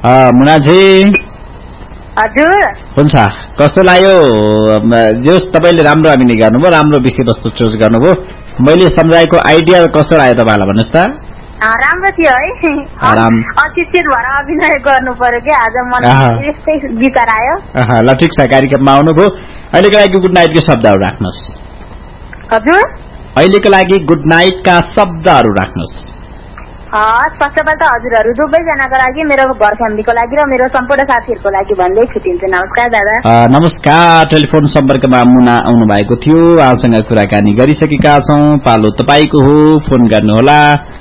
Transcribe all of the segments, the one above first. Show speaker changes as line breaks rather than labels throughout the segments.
मुनाजी
हजुर
हुन्छ कस्तो लाग्यो जस तपाईले राम्रो अभिनय गर्नुभयो राम्रो विषयवस्तु चुज गर्नुभयो मैले सम्झाएको आइडिया कस्तो लाग्यो तपाईलाई भन्नुस् त
राम्रो थियो है अशिक्षित भएर अभिनय गर्नु पर्यो के आज मन यस्तै विचार आयो
ल ठीक छ कार्यक्रममा आउनुभयो अहिलेको लागि गुड नाइट को शब्दहरु राख्नुस्
हजुर
अहिलेको लागि गुड नाइट का शब्दहरु राख्नुस्
फर्स्ट अफ अल त हजुरहरु दुवैजनाको लागि मेरो घर फ्यामिलीको लागि र मेरो सम्पूर्ण साथीहरुको लागि भन्दै छुटिन्छु नमस्कार दादा
नमस्कार टेलिफोन सम्पर्कमा मुना आउनु भएको थियो आसँग कुराकानी गरिसकेका छौं पालो तपाईको हो फोन गर्नुहोला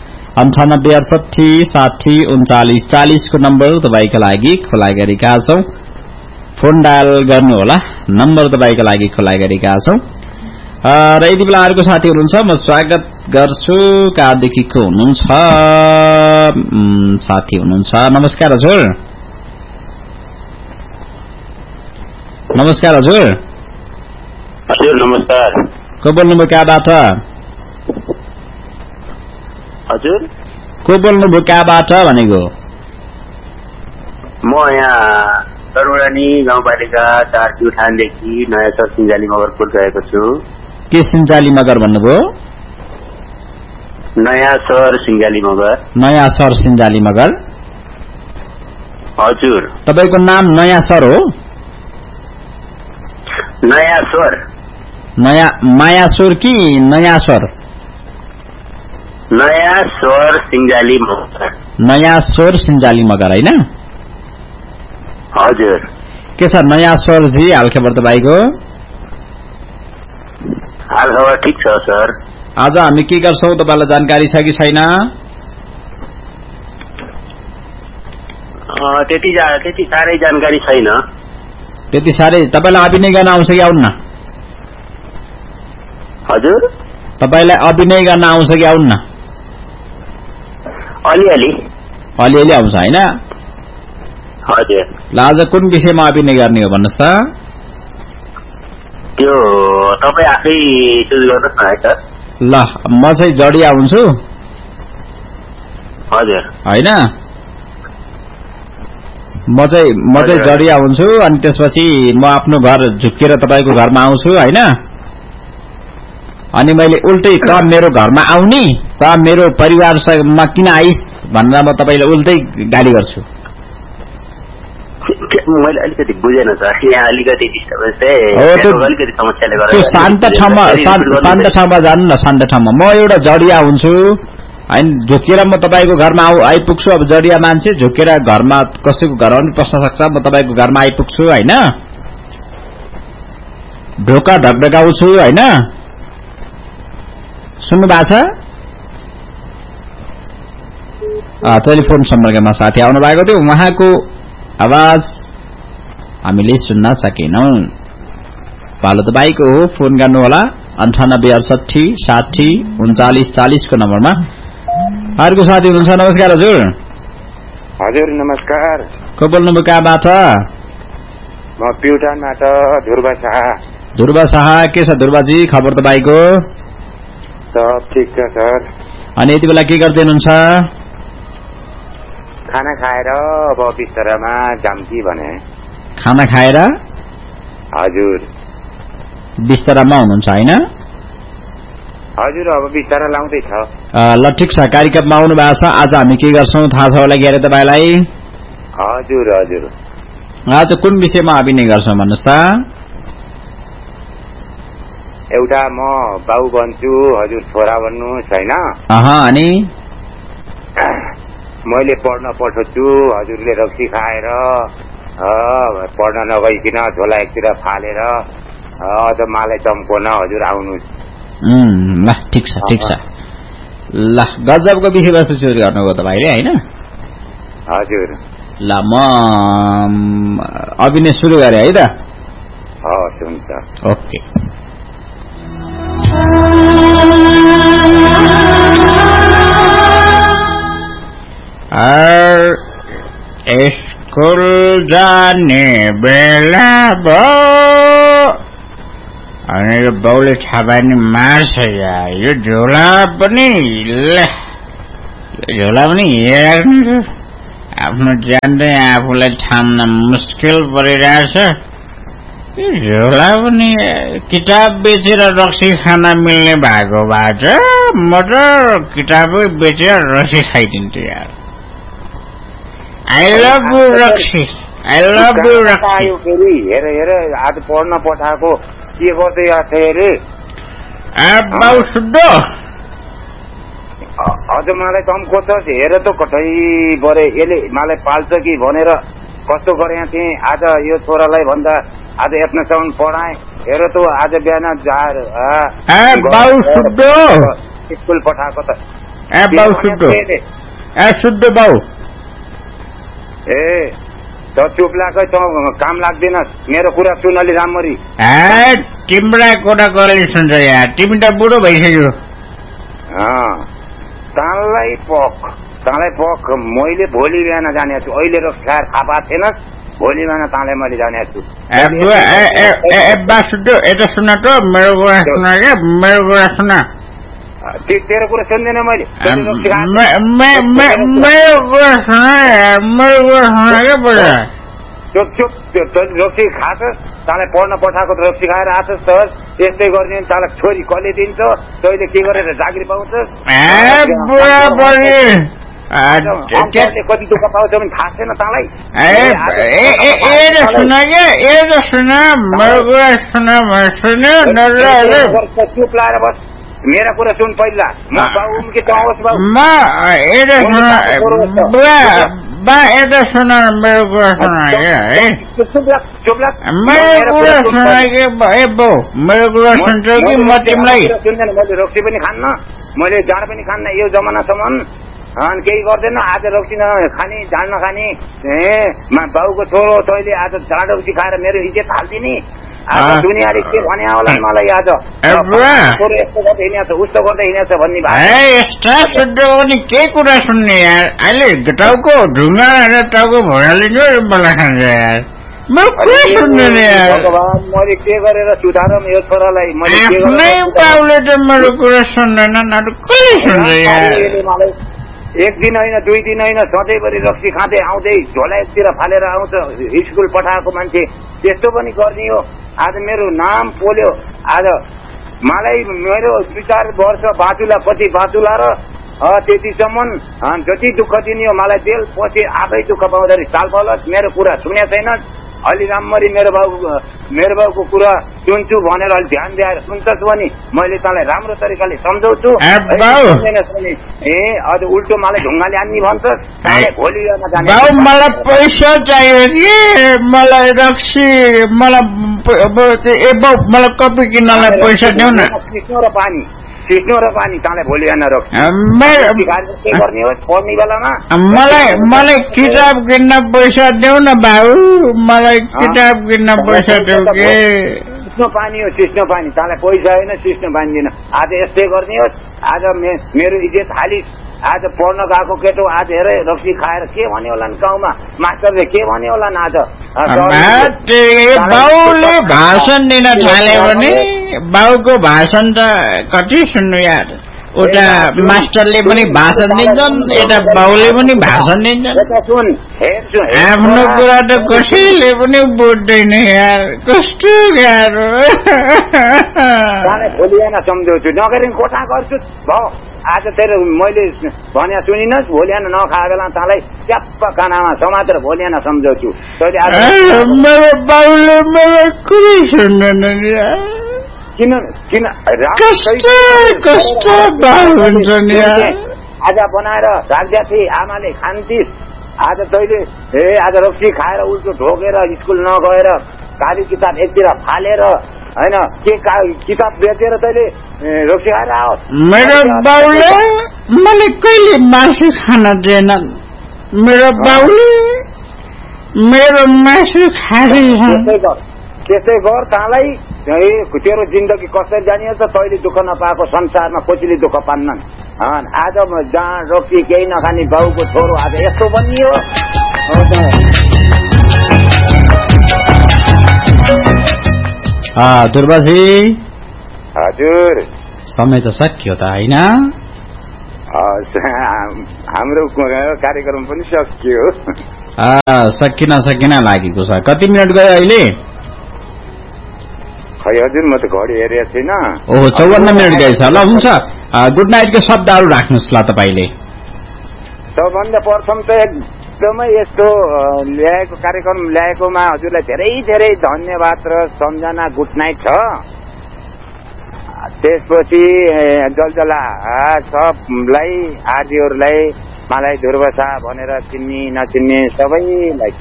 9868 60 39 40 को नम्बर तपाईको लागि खुला गरेका छौं फोन डायल गर्नुहोला नम्बर तपाईको लागि खुला गरेका छौं र यति बेला अर्को साथी हुनुहुन्छ म स्वागत गर्छु कहाँदेखि को हुनुहुन्छ साथी हुनुहुन्छ नमस्कार हजुर नमस्कार हजुर
हजुर नमस्कार
को बोल्नुभयो कहाँबाट
हजुर
को बोल्नुभयो कहाँबाट भनेको
म यहाँ तरुरानी गाउँपालिका 4 प्युठानदेखि नयाँ सर सिंजाली मगरकोट गएको छु
के सिंजाली मगर भन्नुभयो
नयाँ सर सिंजाली मगर
नयाँ सर सिंजाली मगर
हजुर
तपाईको नाम नयाँ सर हो
नयाँ सर
नयाँ मायासुर कि नयाँ सर
नयाँ सर सिंजाली मगर
नयाँ सर सिंजाली मगर हैन
हजुर
के छ नयाँ सर जी हालखबर तपाईको
हालखबर ठीक छ सर
आज हामी के गर्छौं तपाईलाई जानकारी छ कि छैन
त्यति साह्रै जानकारी छैन
त्यति साह्रै तपाईलाई अभिनय गर्न आउँछ कि आउन्न
हजुर
तपाईलाई अभिनय गर्न आउँछ कि आउन्न
अलिअलि
आउँछ हैन
हजुर
ल आज कुन विषयमा अभिनय गर्ने हो भन्नुस् त
त्यो तपाई आफै चुज गर्नुस् न है सर
ल म चाहिँ जडिया हुन्छु
हजुर
हैन म चाहिँ जडिया हुन्छु अनि त्यसपछि म आफ्नो घर झुकेर तपाईको घरमा आउँछु हैन अनि मैले उल्टै त मेरो घरमा आउनी त मेरो परिवारमा किन आइस भनेर म तपाईलाई उल्टै गाली गर्छु
मैले अलिकति बुझेन सर यहाँ अलिकति डिस्टर्बेन्स अलिकति समस्याले गर्दा
त्यो शान्त ठाउँमा जानु न शान्त ठाउँमा म एउटा जडिया हुन्छु हैन झुकेर म तपाईको घरमा आइपुग्छु अब जडिया मान्छे झुकेर घरमा कसैको घरमा पनि पस्न सक्छ म तपाईको घरमा आइपुग्छु हैन ढोका ढकढकाउँछु हैन सुन्नु भएको छ टेलिफोन सम्पर्कमा साथी आउनु भएको थियो उहाँको आवाज हामीले सुन्न सकेनौं पालो तपाईको हो फोन गर्नु होला 9868 60 39 40 को नम्बरमा अर्को साथी हुनुहुन्छ नमस्कार हजुर
हजुर नमस्कार
को बोल्नुभयो कहाँबाट
म प्युठानबाट
ध्रुव शाह के छ ध्रुवजी खबर तपाईको
सब ठीक छ सर
अनि यति बेला के गर्दै हुनुहुन्छ
खाना खाएर अब बिस्तरामा जाम्की भने
खाना खाएर
हजुर
बिस्तरामा हुनुहुन्छ हैन
हजुर अब बिस्तरा लाउँदै छ
ल ठीक छ कार्यक्रममा आउनु भएको छ आज हामी के गर्छौं थाहा छ होला गरे तपाईलाई
हजुर हजुर
आज कुन विषयमा अभिनय गर्छौं भन्नुस् त
एउटा म बाउ बन्छु हजुर छोरा बन्नुस् हैन
अनि
मैले पढ्न पठाउँछु हजुरले रक्सी खाएर पढ्न नगइकिन झोला एकतिर फालेर अझ मलाई चम्कोन हजुर आउनुस्
ल ठीक छ ल गजबको विषयवस्तु चुज गर्नुभयो तपाईले हैन
हजुर
ल म अभिनय सुरु गरे है त
हस् हुन्छ
ओके स्कुल जाने बेला भयो अनि यो बाउले थाहा पायो नि मार्छ यो झोला पनि हेर्नु आफ्नो ज्यान चाहिँ आफूलाई थाम्न मुस्किल परिरहेछ। झोला पनि किताब बेचेर रक्सी खान मिल्ने भएको भए त म त किताबै बेचेर रक्सी खाइदिन्छु यार। आई लभ यु रक्सी, आई लभ यु रक्सी।
हेर हेर आज पढ्न पठाएको के गर्दै आएको छ अरे?
बाउ शुद्ध
अझ मलाई तम्को छ। हेर त कतै बरे यसले मलाई पाल्छ कि भनेर कस्तो गरे थिएँ। आज यो छोरालाई भन्दा आज एप्नेसम्म पढाएँ। हेर त आज बिहान स्कुल पठाएको त।
शुद्ध बाउ
ए त चुप लाग्छ, काम लाग्दैन। मेरो कुरा सुन अलि राम्ररी।
तिम्रा कुरा कसले सुन्छ यार? तिमी त बुढो भइसक्यो।
ताँलाई पख मैले भोलि बिहान जाने छु। अहिले रक्सी खाएर थाहा पाएको थिएन। भोलि बिहान ताँलाई मैले जाने छु।
यता सुन त, मेरो कुरा सुन क्या, मेरो कुरा सुन।
तेरो कुरा सुन्दैन मैले।
मेरो कुरा सुन, मेरो कुरा सुन क्या बोला।
चुप रक्सी खाछस्, ताँलाई पढ्न पठाएको त रक्सी खाएर आछस् त। यस्तै गर्ने ताँलाई छोरी कसले दिन्छ? तैँले के गरेर जागिर पाउँछस्? कति दुःख पाउँछ भने थाहा छैन ताँलाई।
सुन क्या, सुन मेरो कुरा सुन।
चुप लाएर बस, मेरा कुरा सुन पहिला। म बाउ कि त होस् बाउ?
बा यता सुन, मेरो कुरा सुन क्या है।
चुप लाग।
मेरो कुरा सुन कि बाउ, मेरो कुरा सुन्छ कि म तिमीलाई
सुन्दैन। मैले रक्सी पनि खान्न, मैले जाँड पनि खान्न यो जमानासम्म। अनि केही गर्दैन। आज रक्सी नखाने, जाँड नखाने बाउको छोरो तैँले आज जाँड रक्सी खाएर मेरो इज्जत हाल्दिने। आज दुनियाँले के भने होला मलाई? आज छोरो यस्तो गर्दै हिँडेछ, उस्तो गर्दै हिँडेछ भन्ने
भयो। के कुरा सुन्ने यार? अहिले टाउको ढुङ्गा टाउको भोराले मलाई खान्छ यार।
भगवान मैले के गरेर सुधारौँ यो छोरालाई?
बाउले त मेरो कुरा सुन्दैन।
एक दिन होइन, 2 दिन होइन, सधैँभरि रक्सी खाँदै आउँदै झोला एकतिर फालेर आउँछ। स्कुल पठाएको मान्छे त्यस्तो पनि गर्ने हो? आज मेरो नाम पोल्यो। आज मलाई मेरो 2-4 वर्ष बाँचुला, कति बाँचुला र त्यतिसम्म जति दुःख दिने हो मलाई तेल पछि आफै दुःख पाउँदाखेरि साल फलस। मेरो कुरा सुने छैन। अलि राम्ररी मेरो बाउको कुरा सुन्छु भनेर अलि ध्यान दिएर सुन्छस् भने मैले तँलाई राम्रो तरिकाले सम्झाउँछु। अझ उल्टो मलाई ढुङ्गाले आन्नी भन्छस्। भोलि
मलाई पैसा चाहियो कि मलाई रक्सी, मलाई कपी किन्नलाई पैसा देऊ न।
सिस्नो र पानी तँलाई भोलि बिहान रक्सी गर्ने हो पढ्ने बेलामा।
मलाई किताब किन्न पैसा देऊ न बाबु, मलाई किताब किन्न पैसा देऊ के।
सिस्नो पानी हो, सिस्नो पानी। तँलाई पैसा होइन, सिस्नो पानी दिन। आज यस्तै गर्ने हो। आज मेरो इज्जत हालिस। आज पढ्न गएको केटो आज हेर रक्सी खाएर के भन्यो होला नि गाउँमा? मास्टरले के भन्यो होला नि? आज
बाउले भाषण दिन थाल्यो भने बाउको भाषण त कति सुन्नु यार। उता मास्टरले पनि भाषण दिन्छन्, यता बाउले पनि भाषण दिन्छन्। आफ्नो कुरा त कसैले पनि बुझ्दैन यार। कस्तो गाह्रो।
भोलि बिहान सम्झाउँछु, नगरिन कोठा गर्छु भयो। आज तेरो मैले भने सुनिनस्? भोलि बिहान नखाए बेला तँलाई च्याप्प कानामा समातेर भोलि बिहान सम्झाउँछु।
मेरो बाउले मेरो कुरै सुन्दैन
किन आज बनाएर राख्दा थिए आमाले खान्थिस्। आज तैँले आज रक्सी खाएर उल्टो ढोकेर स्कुल नगएर काली किताब एकतिर फालेर होइन के किताब बेचेर तैँले रक्सी खाएर आओस्।
मेरो बाउले मलाई कहिले मासु खान दिएनन्। मेरो बाउले मेरो मासु खाँदैन।
त्यसै गर। तँलाई तेरो जिन्दगी कसरी जानियो त? तैँले दुःख नपाएको संसारमा कसैले दुःख पान्नन्। आज जहाँ रक्सी केही नखाने बाउको छोरो आज यस्तो बनियो।
दुर्बाजी
हजुर,
समय त सकियो त होइन?
हाम्रो कार्यक्रम पनि सकियो।
सकिन लागेको छ। कति मिनट गयो अहिले?
खै हजुर म त घडी हेरेको छैन।
ओहो 54 मिनट गएछ। ल हुन्छ, गुड नाइटको शब्दहरू राख्नुहोस् ल तपाईँले।
सबभन्दा प्रथम त एकदमै यस्तो ल्याएको कार्यक्रम ल्याएकोमा हजुरलाई धेरै धेरै धन्यवाद र सम्झना गुड नाइट छ। त्यसपछि जलजला सबलाई आदिहरूलाई मलाई ध्रुवसा भनेर चिन्ने नचिन्ने सबैलाई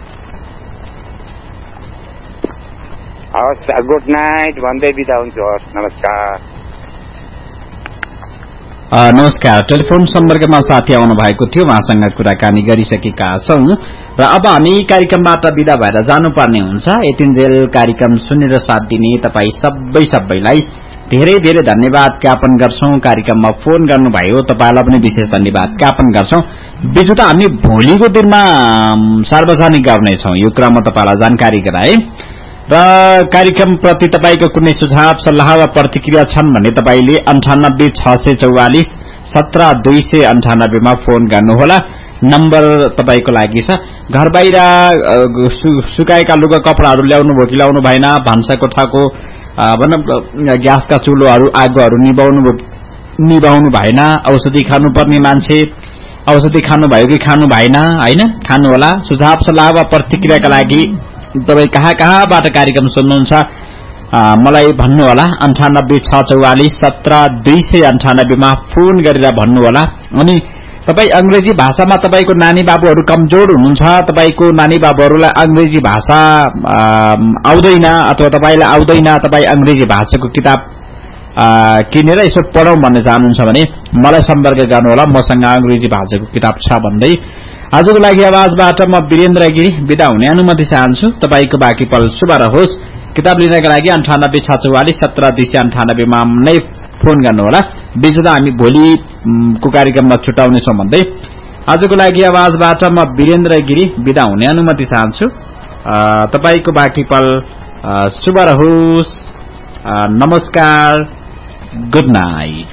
हस् गुड नाइट भन्दै बिदा हुन्छु। हस् नमस्कार।
नमस्कार। टेलिफोन सम्पर्कमा साथी आउनु भएको थियो, उहाँसँग कुराकानी गरिसकेका छौं र अब हामी कार्यक्रमबाट बिदा भएर जानुपर्ने हुन्छ। यतिन्जेल कार्यक्रम सुनेर साथ दिने तपाई सबैलाई धेरै धेरै धन्यवाद ज्ञापन गर्छौं। कार्यक्रममा फोन गर्नुभयो तपाईलाई पनि विशेष धन्यवाद ज्ञापन गर्छौं। बिजु त हामी भोलिको दिनमा सार्वजनिक गर्नेछौं, यो क्रममा तपाईलाई जानकारी गराए। र कार्यक्रम प्रति तपाईको कुनै सुझाव सल्लाह वा प्रतिक्रिया छन् भने तपाईले 98 644 17 298 मा फोन गर्नुहोला। नम्बर तपाईको लागि छ। घर बाहिर सुकाएका लुगा कपडाहरू ल्याउनु भयो कि ल्याउनु भएन, भान्सा कोठाको ग्यासका चुलोहरू आगोहरू निभाउनु भएन, औषधि खानुपर्ने मान्छे औषधि खानु भयो कि खानु भएन, हैन खानु होला। सुझाव सल्लाह वा प्रतिक्रियाका लागि तपाई कहाँबाट कार्यक्रम सुन्नुहुन्छ मलाई भन्नु होला। 98 644 17 298 मा फोन गरेर भन्नु होला। अनि तपाई अंग्रेजी भाषामा तपाईको नानी बाबुहरू कमजोर हुनुहुन्छ, तपाईको नानी बाबुहरूलाई अंग्रेजी भाषा आउँदैन अथवा तपाईलाई आउँदैन, तपाई अंग्रेजी भाषाको किताब किनेर यसो पढौं भन्ने चाहनुहुन्छ भने मलाई सम्पर्क गर्नु होला। मसँग अंग्रेजी भाषाको किताब छ भन्दै आजको लागि आवाजबाट म वीरेन्द्र गिरी बिदा हुने अनुमति चाहन्छु। तपाईको बाँकी पल शुभ रहोस्। किताब लिनका लागि 98 644 17 298 मा नै फोन गर्नुहोला। बिचमा हामी भोलिको कार्यक्रममा छुटाउनेछौं भन्दै आजको लागि आवाजबाट म वीरेन्द्र गिरी बिदा हुने अनुमति चाहन्छु। तपाईको बाँकी पल शुभ रहोस्। नमस्कार, गुड नाइट।